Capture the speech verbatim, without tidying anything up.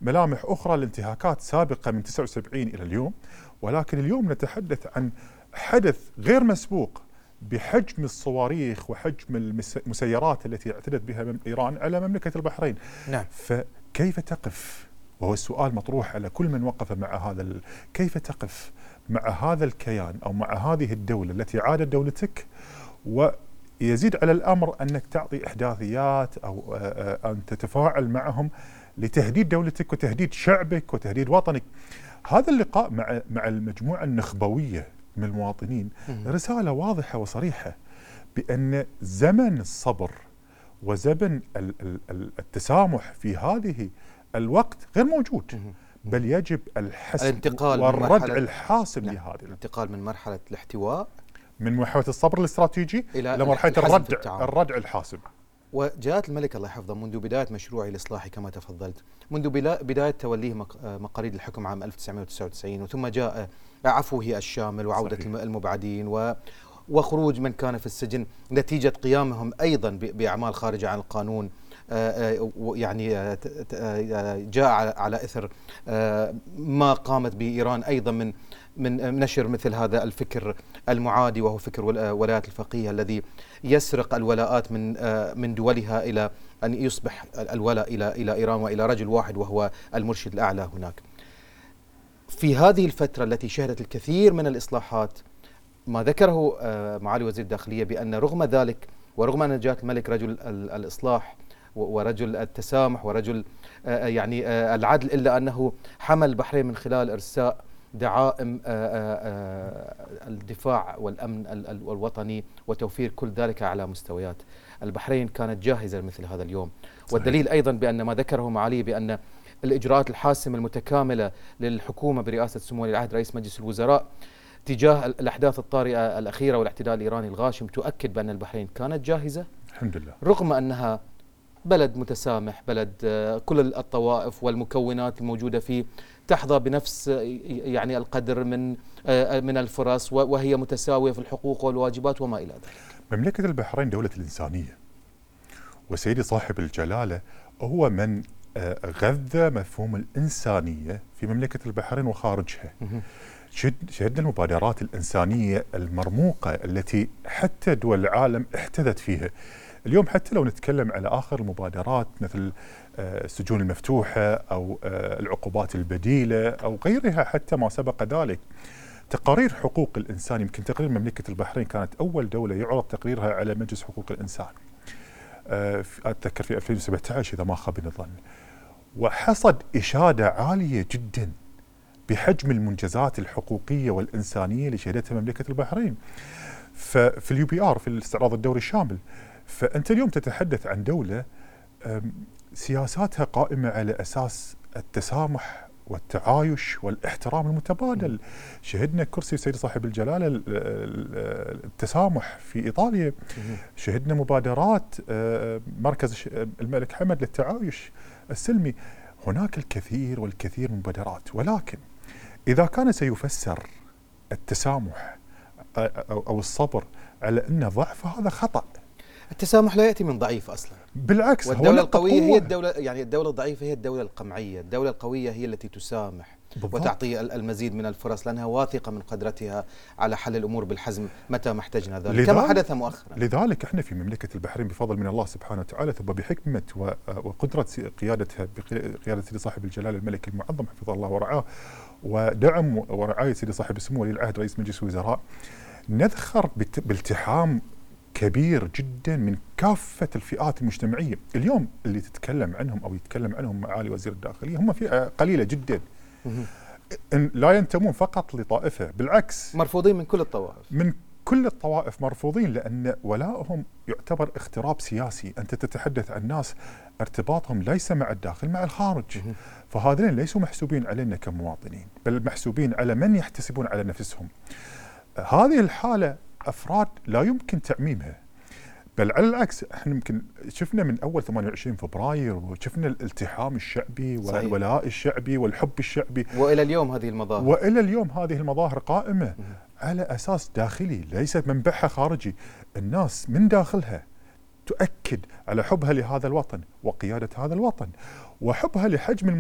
ملامح أخرى لانتهاكات سابقة من تسعة وسبعين إلى اليوم، ولكن اليوم نتحدث عن حدث غير مسبوق بحجم الصواريخ وحجم المسيرات التي اعتدت بها إيران على مملكة البحرين. نعم. فكيف تقف؟ وهو السؤال مطروح على كل من وقف مع هذا ال... كيف تقف مع هذا الكيان أو مع هذه الدولة التي عادت دولتك، ويزيد على الأمر أنك تعطي إحداثيات أو أن تتفاعل معهم لتهديد دولتك وتهديد شعبك وتهديد وطنك. هذا اللقاء مع مع المجموعة النخبوية من المواطنين رسالة واضحة وصريحة بأن زمن الصبر وزمن التسامح في هذه الوقت غير موجود، بل يجب الحسم والردع الحاسم نعم. لهذه الانتقال من مرحلة الاحتواء، من مرحلة الصبر الاستراتيجي إلى مرحلة الردع الردع الحاسم. وجاءت الملك الله يحفظه منذ بداية مشروعه الإصلاحي كما تفضلت، منذ بداية توليه مقاليد الحكم عام ألف وتسعمائة وتسعة وتسعين، وثم جاء عفوه الشامل وعودة صحيح. المبعدين و وخروج من كان في السجن نتيجة قيامهم أيضا بأعمال خارجة عن القانون، يعني جاء على إثر ما قامت به إيران أيضا من من نشر مثل هذا الفكر المعادي، وهو فكر ولاية الفقيه الذي يسرق الولاءات من من دولها إلى أن يصبح الولاء إلى إلى إيران وإلى رجل واحد وهو المرشد الأعلى هناك. في هذه الفترة التي شهدت الكثير من الإصلاحات، ما ذكره معالي وزير الداخلية بأن رغم ذلك ورغم أن جاءت الملك رجل الإصلاح ورجل التسامح ورجل يعني العدل، إلا أنه حمل البحرين من خلال إرساء دعائم الدفاع والأمن الوطني وتوفير كل ذلك على مستويات. البحرين كانت جاهزة لمثل هذا اليوم. صحيح. والدليل أيضا بأن ما ذكره معالي بأن الإجراءات الحاسمة المتكاملة للحكومة برئاسة سمو ولي العهد رئيس مجلس الوزراء تجاه الأحداث الطارئة الأخيرة والاحتلال الإيراني الغاشم تؤكد بأن البحرين كانت جاهزة الحمد لله، رغم أنها بلد متسامح، بلد كل الطوائف والمكونات الموجودة فيه تحظى بنفس يعني القدر من من الفرص، وهي متساوية في الحقوق والواجبات وما إلى ذلك. مملكة البحرين دولة الإنسانية، وسيدي صاحب الجلالة هو من غذى مفهوم الإنسانية في مملكة البحرين وخارجها. شهدنا المبادرات الإنسانية المرموقة التي حتى دول العالم احتذت فيها. اليوم حتى لو نتكلم على آخر المبادرات مثل السجون المفتوحة أو العقوبات البديلة أو غيرها، حتى ما سبق ذلك، تقارير حقوق الإنسان، يمكن تقرير مملكة البحرين كانت أول دولة يعرض تقريرها على مجلس حقوق الإنسان، أتذكر في ألفين وسبعة عشر إذا ما خاب الظن، وحصد إشادة عالية جدا بحجم المنجزات الحقوقية والإنسانية اللي شهدتها مملكة البحرين ففي اليو بي آر، في الاستعراض الدوري الشامل. فأنت اليوم تتحدث عن دولة سياساتها قائمة على أساس التسامح والتعايش والاحترام المتبادل. شهدنا كرسي سيد صاحب الجلالة التسامح في إيطاليا، شهدنا مبادرات مركز الملك حمد للتعايش السلمي. هناك الكثير والكثير من المبادرات، ولكن إذا كان سيفسر التسامح أو الصبر على أنه ضعف، هذا خطأ. التسامح لا يأتي من ضعيف أصلا، بالعكس. والدولة القوية هي الدولة، يعني الدولة الضعيفة هي الدولة القمعية. الدولة القوية هي التي تسامح بالضبط. وتعطي المزيد من الفرص لأنها واثقة من قدرتها على حل الأمور بالحزم متى ما احتجنا ذلك، كما حدث مؤخرا. لذلك احنا في مملكة البحرين بفضل من الله سبحانه وتعالى ثم بحكمة وقدرة قيادتها بقيادة سيدي صاحب الجلالة الملك المعظم حفظه الله ورعاه، ودعم ورعاية سيدي صاحب السمو ولي العهد رئيس مجلس الوزراء، نذخر بالتحام كبير جدا من كافة الفئات المجتمعية. اليوم اللي تتكلم عنهم أو يتكلم عنهم معالي وزير الداخلية هم فئة قليلة جدا، إن لا ينتمون فقط لطائفة، بالعكس مرفوضين من كل الطوائف. من كل الطوائف مرفوضين، لأن ولائهم يعتبر اغتراب سياسي. أنت تتحدث عن ناس ارتباطهم ليس مع الداخل، مع الخارج. فهذين ليسوا محسوبين علينا كمواطنين، بل محسوبين على من يحتسبون على نفسهم. هذه الحالة أفراد لا يمكن تعميمها، بل على العكس احنا يمكن شفنا من أول ثمانية وعشرين فبراير وشفنا الالتحام الشعبي والولاء الشعبي والحب الشعبي، وإلى اليوم هذه المظاهر وإلى اليوم هذه المظاهر قائمة م- على أساس داخلي ليست منبعها خارجي. الناس من داخلها تؤكد على حبها لهذا الوطن وقيادة هذا الوطن وحبها لحجم